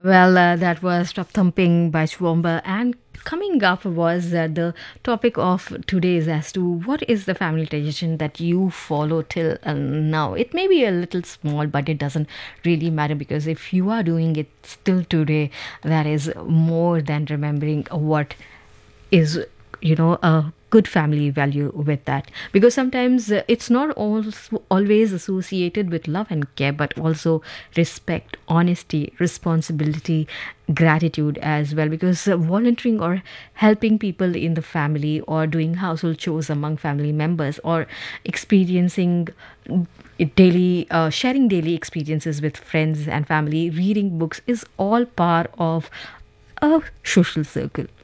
Well, that was Stop Thumping by Chwomba. And coming up was the topic of today is as to what is the family tradition that you follow till now. It may be a little small, but it doesn't really matter because if you are doing it still today, that is more than remembering what is a good family value with that, because sometimes it's not also always associated with love and care, but also respect, honesty, responsibility, gratitude as well, because volunteering or helping people in the family or doing household chores among family members or experiencing daily sharing daily experiences with friends and family, reading books is all part of a social circle.